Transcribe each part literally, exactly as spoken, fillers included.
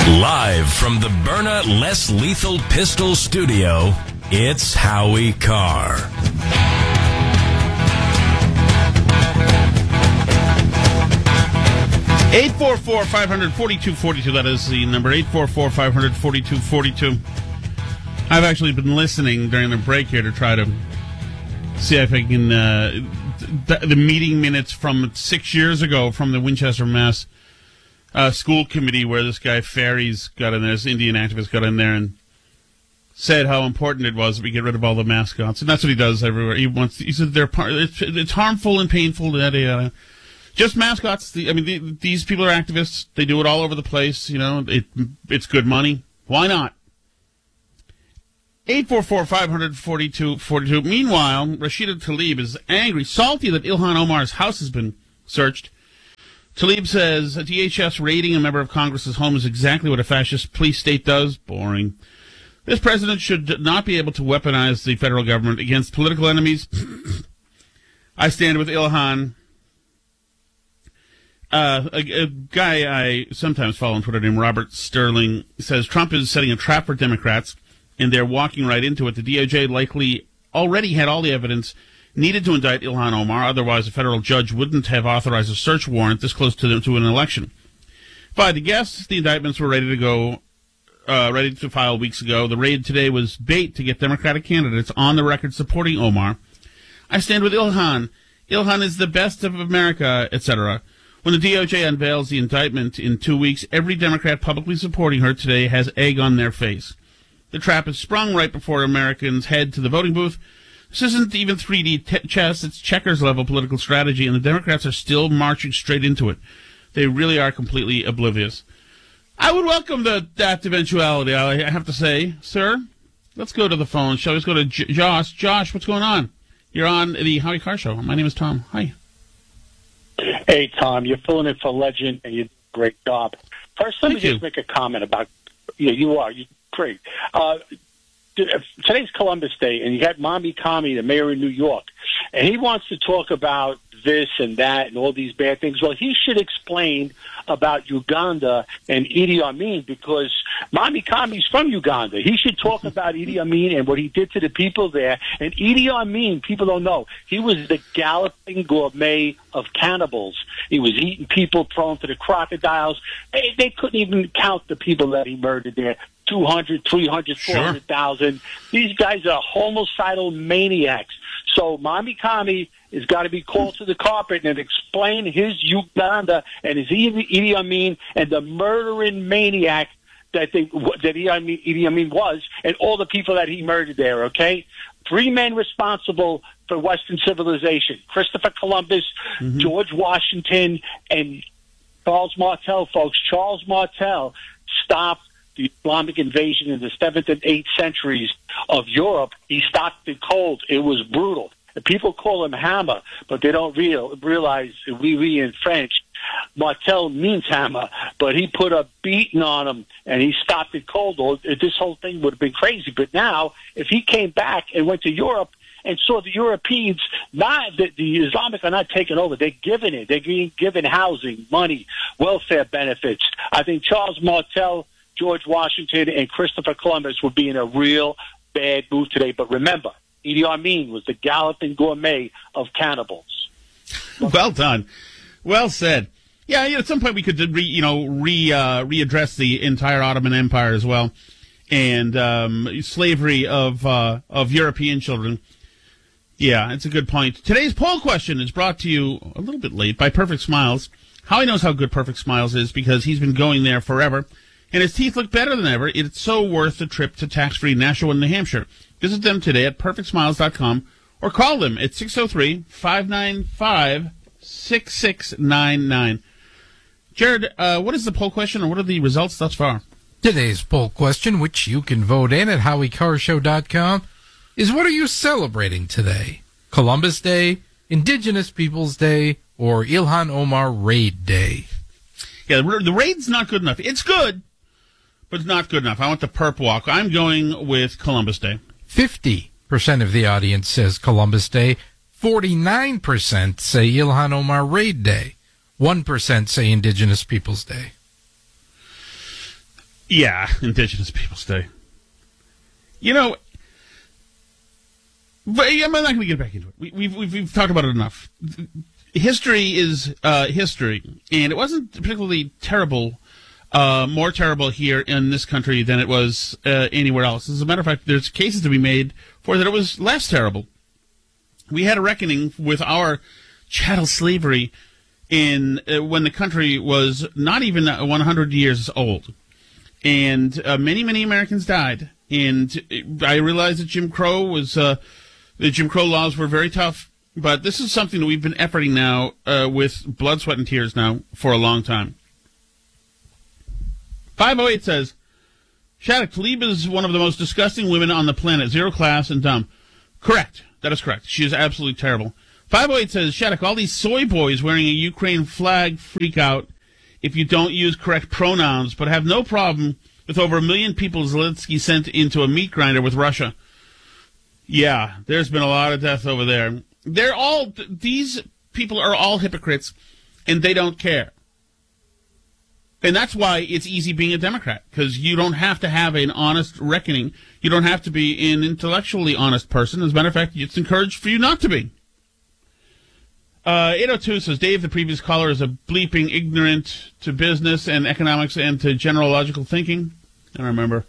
Live from the Byrna Less Lethal Pistol Studio, it's Howie Carr. eight four four, five hundred, forty-two forty-two, that is the number, eight four four, five hundred, forty-two forty-two. I've actually been listening during the break here to try to see if I can, uh, th- the meeting minutes from six years ago from the Winchester, Mass. Uh, school committee where this guy Ferries got in there, this Indian activist got in there and said how important it was that we get rid of all the mascots. And that's what he does everywhere. He wants, he said they're part, it's, it's harmful and painful, yada, yada. Just mascots. The, I mean, the, these people are activists. They do it all over the place. You know, it it's good money. Why not? eight four four, five hundred, forty-two forty-two. Meanwhile, Rashida Tlaib is angry, salty that Ilhan Omar's house has been searched. Tlaib says a D H S raiding a member of Congress's home is exactly what a fascist police state does. Boring. This president should not be able to weaponize the federal government against political enemies. I stand with Ilhan. Uh, a, a guy I sometimes follow on Twitter named Robert Sterling says Trump is setting a trap for Democrats, and they're walking right into it. The D O J likely already had all the evidence needed to indict Ilhan Omar, otherwise a federal judge wouldn't have authorized a search warrant this close to, to an election. By the guests, the indictments were ready to go, uh, ready to file weeks ago. The raid today was bait to get Democratic candidates on the record supporting Omar. I stand with Ilhan. Ilhan is the best of America, et cetera. When the D O J unveils the indictment in two weeks, every Democrat publicly supporting her today has egg on their face. The trap is sprung right before Americans head to the voting booth. This isn't even three D t- chess, it's checkers-level political strategy, and the Democrats are still marching straight into it. They really are completely oblivious. I would welcome the, that eventuality, I have to say. Sir, let's go to the phone. Shall we go to J- Josh? Josh, what's going on? You're on the Howie Carr Show. My name is Tom. Hi. Hey, Tom, you're filling in for Legend, and you do a great job. First, let Thank me you. just make a comment about, yeah, you are. You're great. Uh, today's Columbus Day, and you got Mommy Kami, the mayor of New York, and he wants to talk about this and that and all these bad things. Well, he should explain about Uganda and Idi Amin, because Mommy Kami's from Uganda. He should talk about Idi Amin and what he did to the people there. And Idi Amin, people don't know, he was the galloping gourmet of cannibals. He was eating people prone to the crocodiles. They, they couldn't even count the people that he murdered there. two hundred, three hundred, four hundred thousand. Sure. These guys are homicidal maniacs. So Mommy Kami has got to be called to the carpet and explain his Uganda and his Idi Amin and the murdering maniac that they that Idi Amin, Idi Amin was, and all the people that he murdered there, okay? Three men responsible for Western civilization: Christopher Columbus, mm-hmm. George Washington, and Charles Martel, folks. Charles Martel stopped the Islamic invasion in the seventh and eighth centuries of Europe. He stopped it cold. It was brutal. The people call him Hammer, but they don't real, realize, we oui, oui, in French, Martel means hammer, but he put a beating on him, and he stopped it cold. This whole thing would have been crazy. But now, if he came back and went to Europe and saw the Europeans, not the, the Islamic are not taking over. They're giving it. They're being given housing, money, welfare benefits. I think Charles Martel, George Washington, and Christopher Columbus would be in a real bad mood today. But remember, Idi Amin was the galloping gourmet of cannibals. Well done. Well said. Yeah, you know, at some point we could, re, you know, re uh, readdress the entire Ottoman Empire as well, and um, slavery of uh, of European children. Yeah, it's a good point. Today's poll question is brought to you a little bit late by Perfect Smiles. Howie knows how good Perfect Smiles is because he's been going there forever, and his teeth look better than ever. It's so worth the trip to tax-free Nashua, New Hampshire. Visit them today at perfect smiles dot com or call them at six oh three, five nine five, six six nine nine. Jared, uh, what is the poll question, or what are the results thus far? Today's poll question, which you can vote in at howie carr show dot com, is what are you celebrating today? Columbus Day, Indigenous Peoples Day, or Ilhan Omar Raid Day? Yeah, the raid's not good enough. It's good, but it's not good enough. I want the perp walk. I'm going with Columbus Day. fifty percent of the audience says Columbus Day. forty-nine percent say Ilhan Omar Raid Day. one percent say Indigenous Peoples Day. Yeah, Indigenous Peoples Day. You know, but I'm not going to get back into it. We, we've, we've we've talked about it enough. History is uh, history, and it wasn't particularly terrible, uh, more terrible here in this country than it was uh, anywhere else. As a matter of fact, there's cases to be made for that it was less terrible. We had a reckoning with our chattel slavery in uh, when the country was not even one hundred years old, and uh, many many Americans died. And I realized that Jim Crow was uh, the Jim Crow laws were very tough, but this is something that we've been efforting now uh, with blood, sweat, and tears now for a long time. five oh eight says, Shattuck, Tlaib is one of the most disgusting women on the planet, zero class and dumb. Correct. That is correct. She is absolutely terrible. five oh eight says, Shattuck, all these soy boys wearing a Ukraine flag freak out if you don't use correct pronouns, but have no problem with over a million people Zelensky sent into a meat grinder with Russia. Yeah, there's been a lot of death over there. They're all, these people are all hypocrites, and they don't care. And that's why it's easy being a Democrat, because you don't have to have an honest reckoning. You don't have to be an intellectually honest person. As a matter of fact, it's encouraged for you not to be. Uh, eight oh two says, Dave, the previous caller, is a bleeping ignorant to business and economics and to general logical thinking. I don't remember.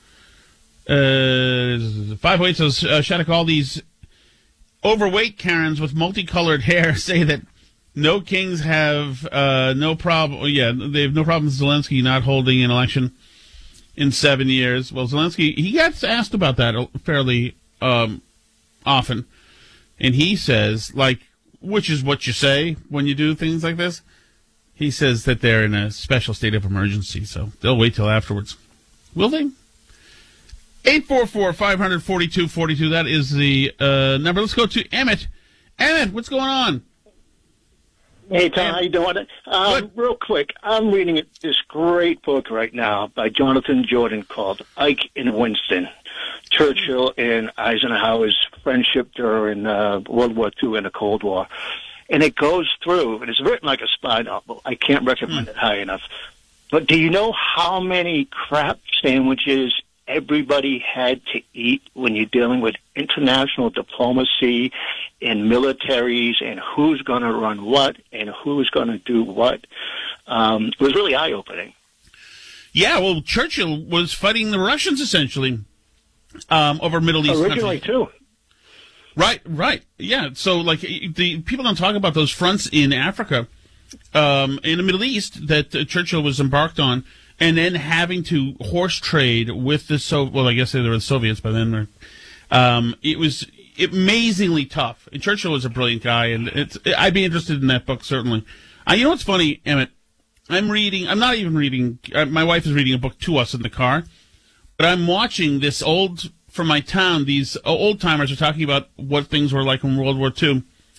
Uh, five oh eight says, uh, Shattuck, all these overweight Karens with multicolored hair say that no kings have uh, no problem. Yeah, they have no problem with Zelensky not holding an election in seven years. Well, Zelensky, he gets asked about that fairly um, often. And he says, like, which is what you say when you do things like this. He says that they're in a special state of emergency, so they'll wait till afterwards. Will they? eight four four, five four two, four two. That is the uh, number. Let's go to Emmett. Emmett, what's going on? Hey, Tom, how you doing? Um, real quick, I'm reading this great book right now by Jonathan Jordan called Ike and Winston, Churchill and Eisenhower's friendship during uh, World War Two and the Cold War. And it goes through, and it's written like a spy novel. I can't recommend mm. it high enough. But do you know how many crap sandwiches everybody had to eat when you're dealing with international diplomacy and militaries and who's going to run what and who's going to do what? Um, it was really eye-opening. Yeah, well, Churchill was fighting the Russians, essentially, um, over Middle East Originally, countries. too. Right, right. Yeah, so, like, the people don't talk about those fronts in Africa, um, in the Middle East that uh, Churchill was embarked on, and then having to horse trade with the so well, I guess they were the Soviets by then. Um, it was amazingly tough. And Churchill was a brilliant guy, and it's I'd be interested in that book certainly. Uh, you know what's funny, Emmett? I'm reading. I'm not even reading. Uh, my wife is reading a book to us in the car, but I'm watching this old from my town. These old timers are talking about what things were like in World War Two.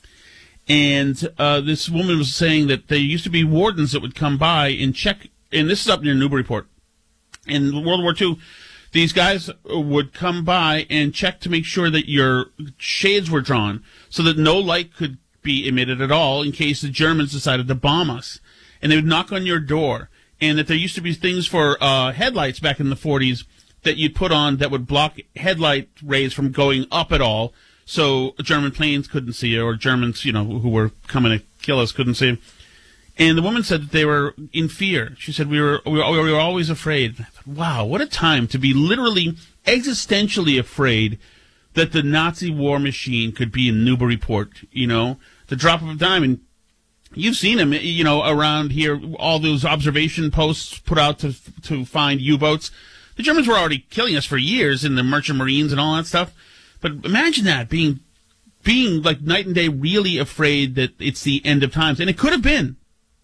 And uh, this woman was saying that there used to be wardens that would come by and check. And this is up near Newburyport. In World War Two, these guys would come by and check to make sure that your shades were drawn so that no light could be emitted at all in case the Germans decided to bomb us. And they would knock on your door. And that there used to be things for uh, headlights back in the forties that you'd put on that would block headlight rays from going up at all so German planes couldn't see you, or Germans, you know, who were coming to kill us couldn't see you. And the woman said that they were in fear. She said, we were, we were, we were always afraid. I thought, wow, what a time to be literally existentially afraid that the Nazi war machine could be in Newburyport, you know, the drop of a dime. And you've seen them, you know, around here, all those observation posts put out to to find U-boats. The Germans were already killing us for years in the Merchant Marines and all that stuff. But imagine that, being, being like night and day really afraid that it's the end of times. And it could have been.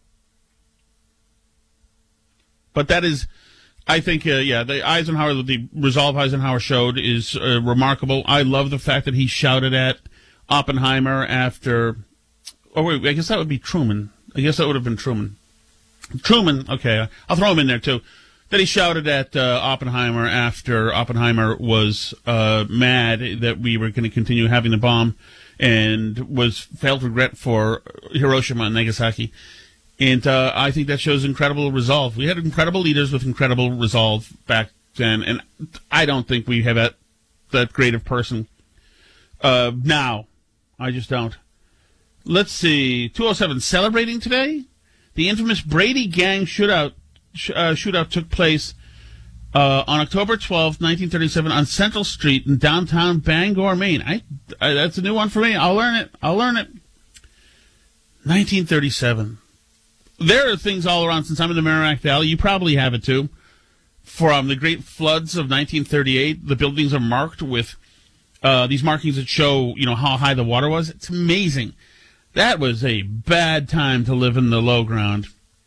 But that is, I think, uh, yeah, the Eisenhower, the resolve Eisenhower showed is uh, remarkable. I love the fact that he shouted at Oppenheimer after, oh, wait, I guess that would be Truman. I guess that would have been Truman. Truman, okay, I'll throw him in there too. That he shouted at uh, Oppenheimer after Oppenheimer was uh, mad that we were going to continue having the bomb and was felt regret for Hiroshima and Nagasaki. And uh, I think that shows incredible resolve. We had incredible leaders with incredible resolve back then, and I don't think we have that, that great of person uh, now. I just don't. Let's see. two oh seven, celebrating today? The infamous Brady Gang shootout, sh- uh, shootout took place uh, on October twelfth, nineteen thirty-seven, on Central Street in downtown Bangor, Maine. I, I, that's a new one for me. I'll learn it. I'll learn it. nineteen thirty-seven. There are things all around. Since I'm in the Merrimack Valley, you probably have it too. From the great floods of nineteen thirty-eight, the buildings are marked with uh, these markings that show, you know, how high the water was. It's amazing. That was a bad time to live in the low ground.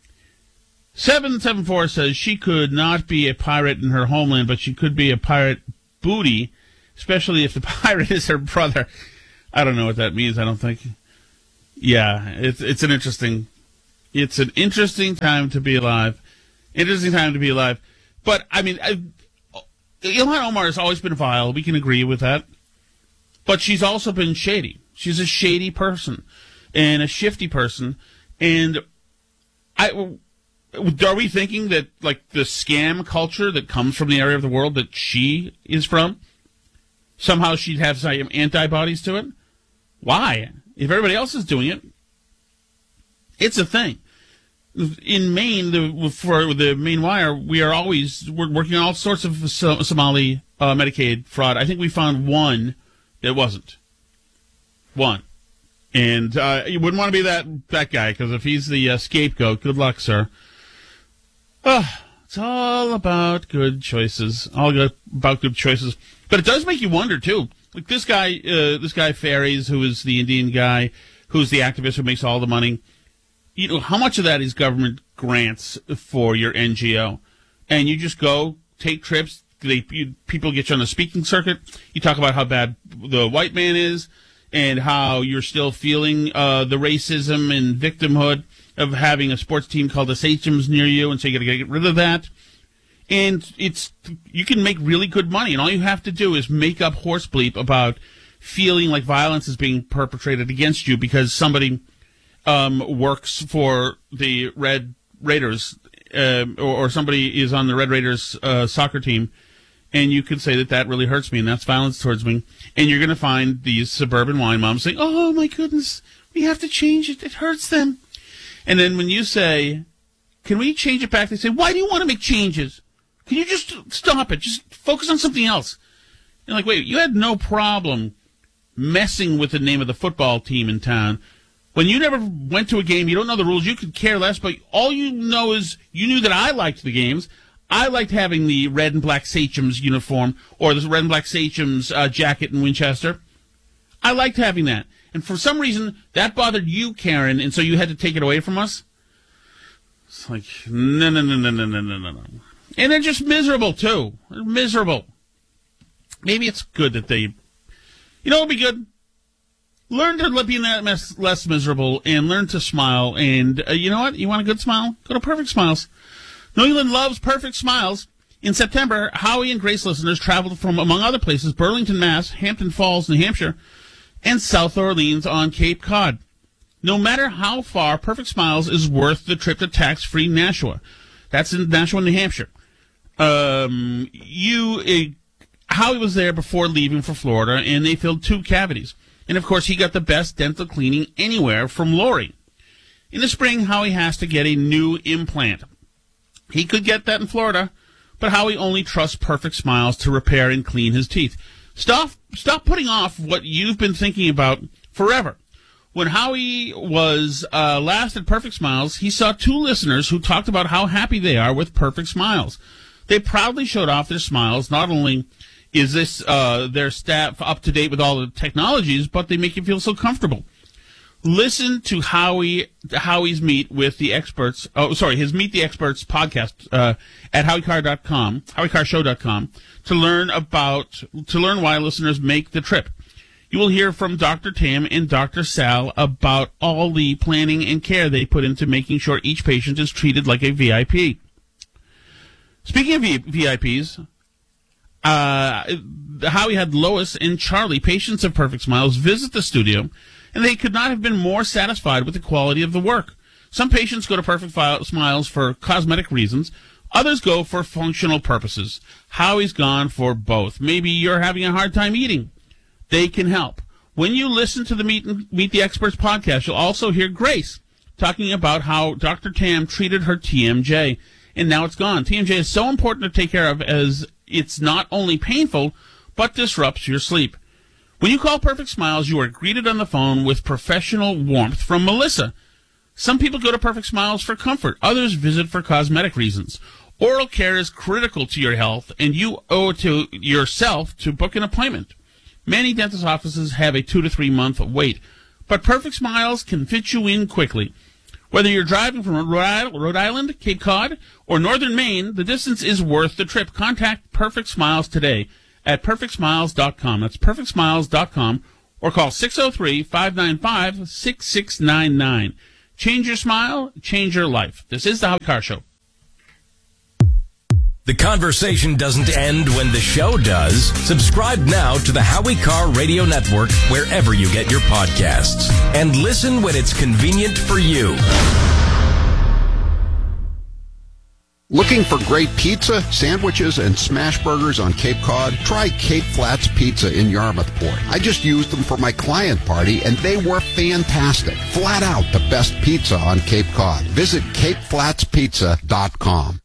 seven seven four says she could not be a pirate in her homeland, but she could be a pirate booty, especially if the pirate is her brother. I don't know what that means, I don't think. Yeah, it's it's an interesting it's an interesting time to be alive. Interesting time to be alive. But, I mean, I, Ilhan Omar has always been vile. We can agree with that. But she's also been shady. She's a shady person and a shifty person. And I, are we thinking that, like, the scam culture that comes from the area of the world that she is from, somehow she'd have some antibodies to it? Why? If everybody else is doing it, it's a thing. In Maine, the, for the Maine Wire, we are always we're working on all sorts of Somali uh, Medicaid fraud. I think we found one that wasn't. One. And uh, you wouldn't want to be that, that guy, because if he's the uh, scapegoat, good luck, sir. Uh, it's all about good choices. All good, about good choices. But it does make you wonder, too. Like this guy, uh, this guy Ferries, who is the Indian guy, who's the activist who makes all the money. You know, how much of that is government grants for your N G O? And you just go, take trips, they, you, people get you on the speaking circuit, you talk about how bad the white man is, and how you're still feeling uh, the racism and victimhood of having a sports team called the Sachems near you, and so you got to get rid of that. And it's you can make really good money, and all you have to do is make up horse bleep about feeling like violence is being perpetrated against you because somebody Um, works for the Red Raiders, uh, or, or somebody is on the Red Raiders uh, soccer team, and you could say that that really hurts me, and that's violence towards me. And you're going to find these suburban wine moms saying, "Oh my goodness, we have to change it. It hurts them." And then when you say, "Can we change it back?" they say, "Why do you want to make changes? Can you just stop it? Just focus on something else." You're like, "Wait, you had no problem messing with the name of the football team in town." When you never went to a game, you don't know the rules, you could care less, but all you know is you knew that I liked the games. I liked having the red and black Sachems uniform or the red and black Sachems uh, jacket in Winchester. I liked having that. And for some reason, that bothered you, Karen, and so you had to take it away from us? It's like, no, no, no, no, no, no, no, no. And they're just miserable, too. They're miserable. Maybe it's good that they... You know what would be good? Learn to be less miserable and learn to smile. And uh, you know what? You want a good smile? Go to Perfect Smiles. New England loves Perfect Smiles. In September, Howie and Grace listeners traveled from, among other places, Burlington, Mass., Hampton Falls, New Hampshire, and South Orleans on Cape Cod. No matter how far, Perfect Smiles is worth the trip to tax-free Nashua. That's in Nashua, New Hampshire. Um, you, uh, Howie was there before leaving for Florida, and they filled two cavities. And, of course, he got the best dental cleaning anywhere from Lori. In the spring, Howie has to get a new implant. He could get that in Florida, but Howie only trusts Perfect Smiles to repair and clean his teeth. Stop, stop putting off what you've been thinking about forever. When Howie was uh, last at Perfect Smiles, he saw two listeners who talked about how happy they are with Perfect Smiles. They proudly showed off their smiles. Not only is this uh, their staff up to date with all the technologies, but they make you feel so comfortable. Listen to Howie Howie's Meet with the Experts. Oh, sorry, his Meet the Experts podcast uh, at howie carr dot com, howie carr show dot com, to learn about to learn why listeners make the trip. You will hear from Doctor Tam and Doctor Sal about all the planning and care they put into making sure each patient is treated like a V I P. Speaking of V I Ps, uh, Howie had Lois and Charlie, patients of Perfect Smiles, visit the studio, and they could not have been more satisfied with the quality of the work. Some patients go to Perfect Smiles for cosmetic reasons. Others go for functional purposes. Howie's gone for both. Maybe you're having a hard time eating. They can help. When you listen to the Meet, and, Meet the Experts podcast, you'll also hear Grace talking about how Doctor Tam treated her T M J, and now it's gone. T M J is so important to take care of as it's not only painful, but disrupts your sleep. When you call Perfect Smiles, you are greeted on the phone with professional warmth from Melissa. Some people go to Perfect Smiles for comfort. Others visit for cosmetic reasons. Oral care is critical to your health, and you owe it to yourself to book an appointment. Many dentist offices have a two to three month wait, but Perfect Smiles can fit you in quickly. Whether you're driving from Rhode Island, Cape Cod, or northern Maine, the distance is worth the trip. Contact Perfect Smiles today at perfect smiles dot com. That's perfect smiles dot com, or call six oh three, five nine five, six six nine nine. Change your smile, change your life. This is the Howie Carr Show. The conversation doesn't end when the show does. Subscribe now to the Howie Carr Radio Network wherever you get your podcasts. And listen when it's convenient for you. Looking for great pizza, sandwiches, and smash burgers on Cape Cod? Try Cape Flats Pizza in Yarmouthport. I just used them for my client party, and they were fantastic. Flat out the best pizza on Cape Cod. Visit cape flats pizza dot com.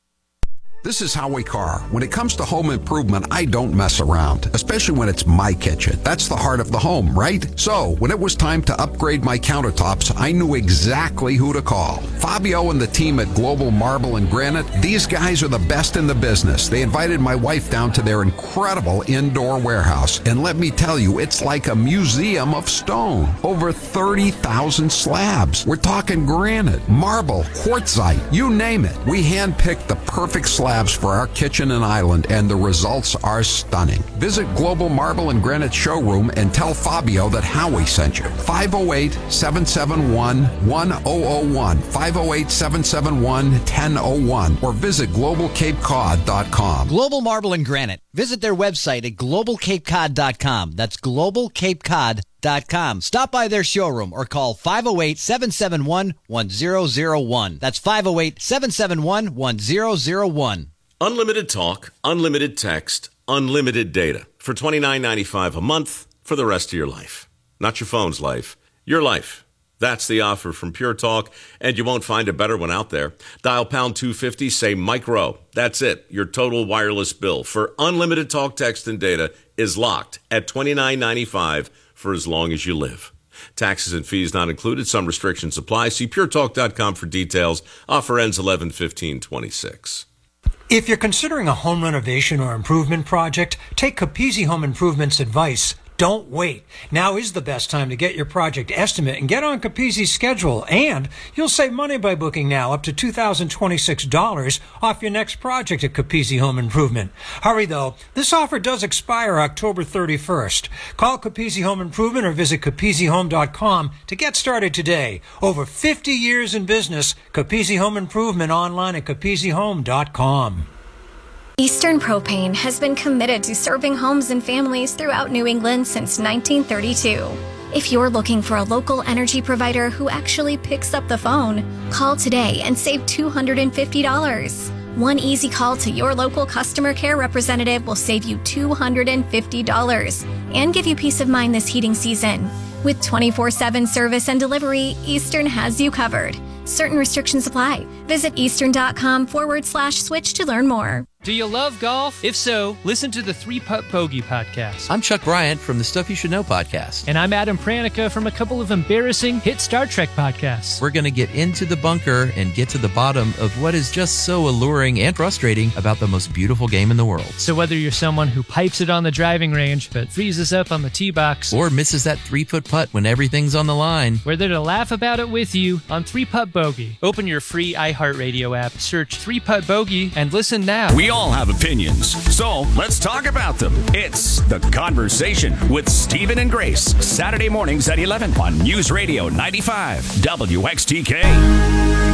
This is Howie Carr. When it comes to home improvement, I don't mess around, especially when it's my kitchen. That's the heart of the home, right? So, when it was time to upgrade my countertops, I knew exactly who to call. Fabio and the team at Global Marble and Granite, these guys are the best in the business. They invited my wife down to their incredible indoor warehouse, and let me tell you, it's like a museum of stone. Over thirty thousand slabs. We're talking granite, marble, quartzite, you name it. We handpicked the perfect slab for our kitchen and island, and the results are stunning. Visit Global Marble and Granite Showroom and tell Fabio that Howie sent you. five oh eight, seven seven one, one oh oh one, five oh eight, seven seven one, one oh oh one, or visit global cape cod dot com. Global Marble and Granite. Visit their website at global cape cod dot com. That's global cape cod dot com. Stop by their showroom or call five oh eight, seven seven one, one oh oh one. That's five oh eight, seven seven one, one oh oh one. Unlimited talk, unlimited text, unlimited data for twenty-nine ninety-five a month for the rest of your life. Not your phone's life, your life. That's the offer from Pure Talk, and you won't find a better one out there. Dial pound two fifty, say micro. That's it. Your total wireless bill for unlimited talk, text, and data is locked at twenty-nine ninety-five for as long as you live. Taxes and fees not included. Some restrictions apply. See pure talk dot com for details. Offer ends eleven fifteen twenty-six. If you're considering a home renovation or improvement project, take Capizzi Home Improvement's advice. Don't wait. Now is the best time to get your project estimate and get on Capizzi's schedule. And you'll save money by booking now up to two thousand twenty-six dollars off your next project at Capizzi Home Improvement. Hurry though, this offer does expire October thirty-first. Call Capizzi Home Improvement or visit capizzi home dot com to get started today. Over fifty years in business, Capizzi Home Improvement online at capizzi home dot com. Eastern Propane has been committed to serving homes and families throughout New England since nineteen thirty-two. If you're looking for a local energy provider who actually picks up the phone, call today and save two hundred fifty dollars. One easy call to your local customer care representative will save you two hundred fifty dollars and give you peace of mind this heating season. With twenty-four seven service and delivery, Eastern has you covered. Certain restrictions apply. Visit eastern.com forward slash switch to learn more. Do you love golf? If so, listen to the Three Putt Bogey podcast. I'm Chuck Bryant from the Stuff You Should Know podcast. And I'm Adam Pranica from a couple of embarrassing hit Star Trek podcasts. We're going to get into the bunker and get to the bottom of what is just so alluring and frustrating about the most beautiful game in the world. So whether you're someone who pipes it on the driving range but freezes up on the tee box, or misses that three-foot putt when everything's on the line, we're there to laugh about it with you on Three Putt Bogey. Open your free iHeartRadio app, search Three Putt Bogey, and listen now. We all have opinions, so let's talk about them. It's The Conversation with Stephen and Grace, Saturday mornings at eleven on News Radio ninety-five W X T K.